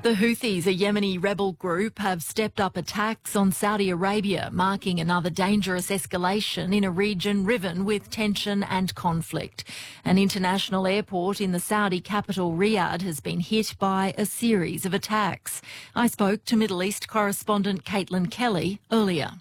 The Houthis, a Yemeni rebel group, have stepped up attacks on Saudi Arabia, marking another dangerous escalation in a region riven with tension and conflict. An international airport in the Saudi capital Riyadh has been hit by a series of attacks. I spoke to Middle East correspondent Caitlin Kelly earlier.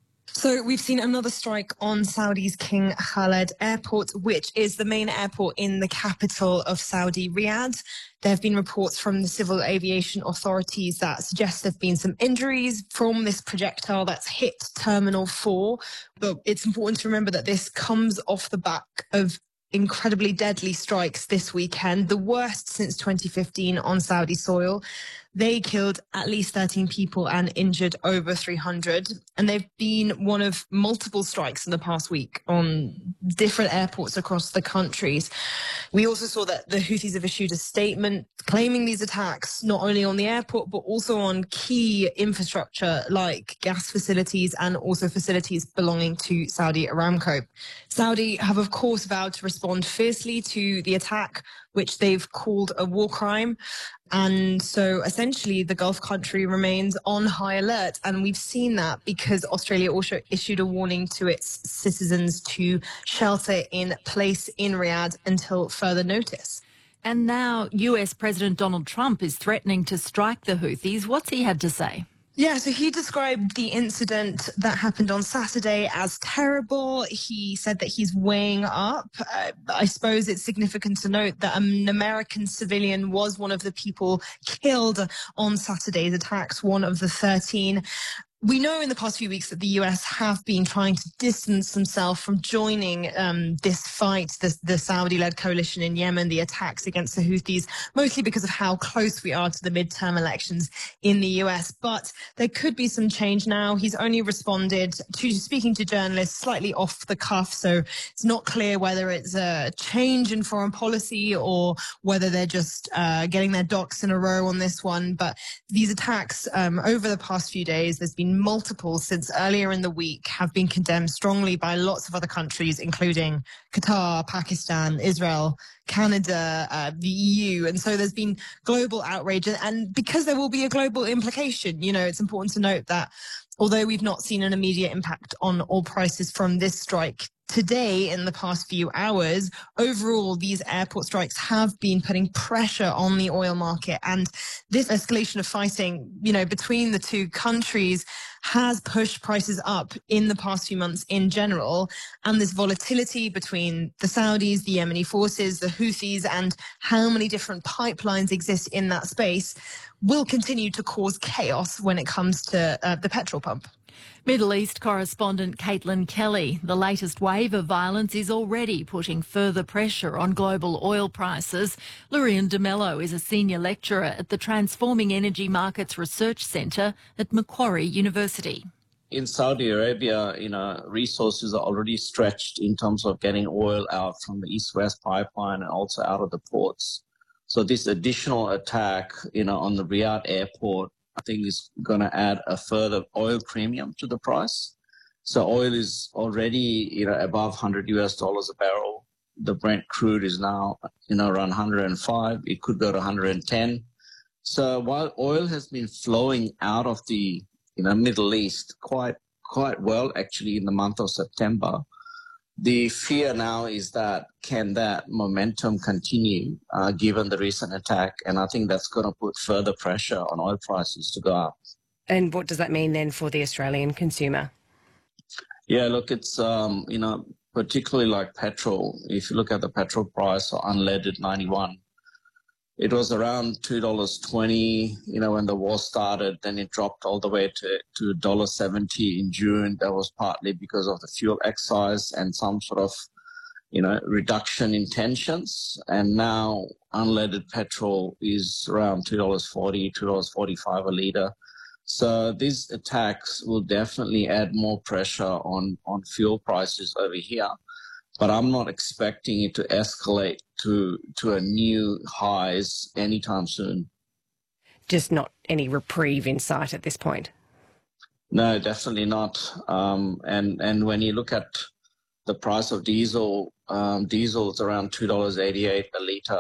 So we've seen another strike on Saudi's King Khaled Airport, which is the main airport in the capital of Saudi, Riyadh. There have been reports from the civil aviation authorities that suggest there have been some injuries from this projectile that's hit Terminal 4. But it's important to remember that this comes off the back of incredibly deadly strikes this weekend, the worst since 2015 on Saudi soil. They killed at least 13 people and injured over 300. And they've been one of multiple strikes in the past week on different airports across the countries. We also saw that the Houthis have issued a statement claiming these attacks not only on the airport, but also on key infrastructure like gas facilities and also facilities belonging to Saudi Aramco. Saudi have, of course, vowed to respond fiercely to the attack, which they've called a war crime. And so essentially the Gulf country remains on high alert. And we've seen that because Australia also issued a warning to its citizens to shelter in place in Riyadh until further notice. And now US President Donald Trump is threatening to strike the Houthis. What's he had to say? Yeah, so he described the incident that happened on Saturday as terrible. He said that he's weighing up. I suppose it's significant to note that an American civilian was one of the people killed on Saturday's attacks, one of the 13. We know in the past few weeks that the US have been trying to distance themselves from joining this fight, the Saudi-led coalition in Yemen, the attacks against the Houthis, mostly because of how close we are to the midterm elections in the US. But there could be some change now. He's only responded to speaking to journalists slightly off the cuff, so it's not clear whether it's a change in foreign policy or whether they're just getting their ducks in a row on this one. But these attacks over the past few days, there's been multiple since earlier in the week, have been condemned strongly by lots of other countries, including Qatar, Pakistan, Israel, Canada, the EU. And so there's been global outrage. And because there will be a global implication, it's important to note that although we've not seen an immediate impact on oil prices from this strike today in the past few hours, overall, these airport strikes have been putting pressure on the oil market. And this escalation of fighting, between the two countries has pushed prices up in the past few months in general. And this volatility between the Saudis, the Yemeni forces, the Houthis, and how many different pipelines exist in that space will continue to cause chaos when it comes to the petrol pump. Middle East correspondent Caitlin Kelly. The latest wave of violence is already putting further pressure on global oil prices. Lurian de Mello is a senior lecturer at the Transforming Energy Markets Research Centre at Macquarie University. In Saudi Arabia, resources are already stretched in terms of getting oil out from the East-West pipeline and also out of the ports. So this additional attack, on the Riyadh airport, I think is going to add a further oil premium to the price. So oil is already, above $100 a barrel. The Brent crude is now, around 105. It could go to 110. So while oil has been flowing out of the, Middle East quite well, actually, in the month of September, the fear now is that can that momentum continue given the recent attack? And I think that's going to put further pressure on oil prices to go up. And what does that mean then for the Australian consumer? Yeah, look, it's, particularly like petrol. If you look at the petrol price or unleaded 91, it was around $2.20, when the war started. Then it dropped all the way to $1.70 in June. That was partly because of the fuel excise and some sort of, reduction in tensions. And now unleaded petrol is around $2.40, $2.45 a litre. So these attacks will definitely add more pressure on fuel prices over here. But I'm not expecting it to escalate to a new highs anytime soon. Just not any reprieve in sight at this point? No, definitely not. And when you look at the price of diesel, diesel is around $2.88 a litre.